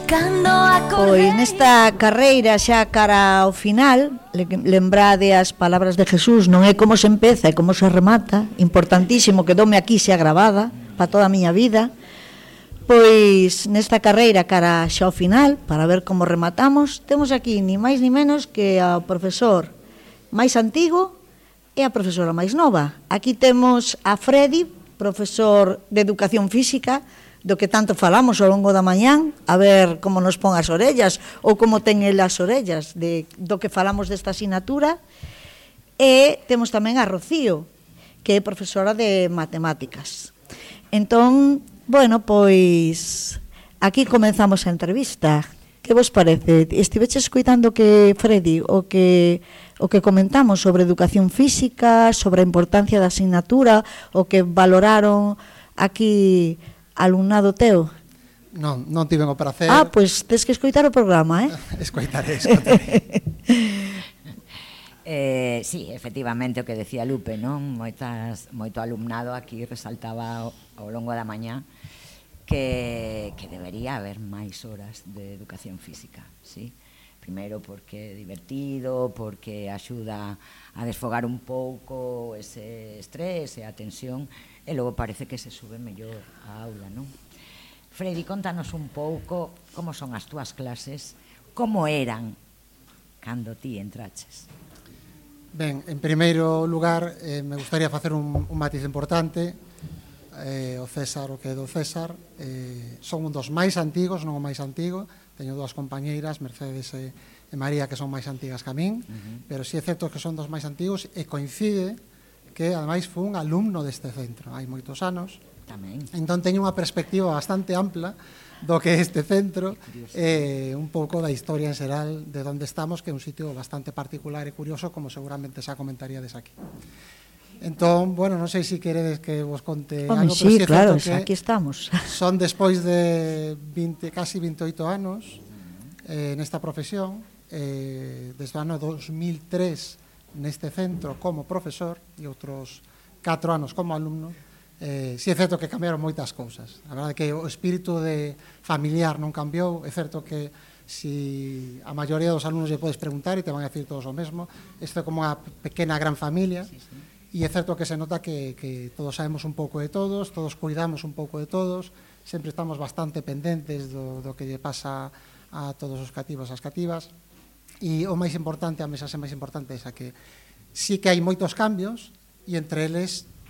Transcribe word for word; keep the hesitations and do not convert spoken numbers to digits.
Pois nesta carreira xa cara ao final, lembrade as palabras de Jesús, non é como se empeza, é como se remata. Importantísimo, quedoume aquí xa gravada para toda a miña vida. Pois nesta carreira cara xa ao final, para ver como rematamos, temos aquí ni máis ni menos que ao profesor máis antigo e a profesora máis nova. Aquí temos a Freddy, profesor de Educación Física, do que tanto falamos ao longo da mañán, a ver como nos pon as orellas ou como ten ele as orellas de, do que falamos desta asignatura. E temos tamén a Rocío, que é profesora de Matemáticas. Entón, bueno, pois aquí comenzamos a entrevista. Que vos parece? Estiveches escoitando que Freddy o que o que comentamos sobre educación física, sobre a importancia da asignatura, o que valoraron aquí alumnado teu? Non, non tiven o prazer. Ah, pois tes que escoitar o programa, eh? Escoitaré, escoitaré. eh, sí, efectivamente, o que decía Lupe, non? Moitas, moito alumnado aquí resaltaba ao, ao longo da mañá que, que debería haber máis horas de educación física, sí? Primeiro porque é divertido, porque axuda a desfogar un pouco ese estrés e a tensión, e logo parece que se sube mellor a aula, non? Freddy, contanos un pouco como son as túas clases, como eran cando ti entraches. Ben, en primeiro lugar, eh, me gustaría facer un, un matiz importante. Eh, o César, o que é do César, eh, son un dos máis antigos, non o máis antigo. Teño dúas compañeiras, Mercedes e, e María, que son máis antigas que a min, uh-huh. Pero si é certo que son dos máis antigos e coincide que ademais fui un alumno deste centro hai moitos anos. Tamén. Entón teño unha perspectiva bastante ampla do que é este centro e eh, un pouco da historia en xeral de onde estamos, que é un sitio bastante particular e curioso, como seguramente xa comentaríades aquí. Entón, bueno, non sei se queredes que vos conte Home, algo, sí, pero si é claro, certo que aquí estamos. Son despois de vinte, casi veintiоcho anos eh, nesta profesión, eh, desde o ano dos mil tres neste centro como profesor e outros catro anos como alumno. Eh, si é certo que cambiaron moitas cousas. A verdade é que o espírito de familiar non cambiou. É certo que si a maioría dos alumnos lle podes preguntar e te van a decir todos o mesmo. Isto é como unha pequena gran familia. Sí, sí. E é certo que se nota que, que todos sabemos un pouco de todos, todos cuidamos un pouco de todos, sempre estamos bastante pendentes do, do que lle pasa a todos os cativos e as cativas. E o máis importante, a mensaxe máis importante é esa, que sí que hai moitos cambios e entre eles